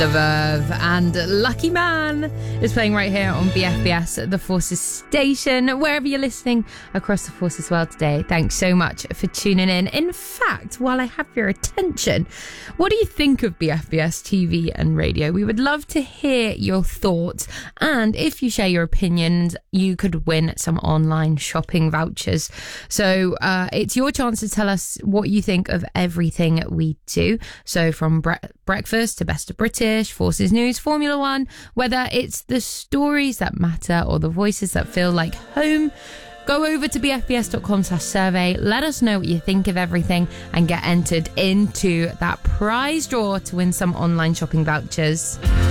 The Verve and Lucky Man is playing right here on BFBS, the Forces station, wherever you're listening across the Forces world today. Thanks so much for tuning in. In fact, while I have your attention, what do you think of BFBS TV and radio? We would love to hear your thoughts, and if you share your opinions, you could win some online shopping vouchers. So it's your chance to tell us what you think of everything we do. So from breakfast to Best of British, Forces News, Formula One, whether it's the stories that matter or the voices that feel like home, go over to bfbs.com/survey, let us know what you think of everything, and get entered into that prize draw to win some online shopping vouchers.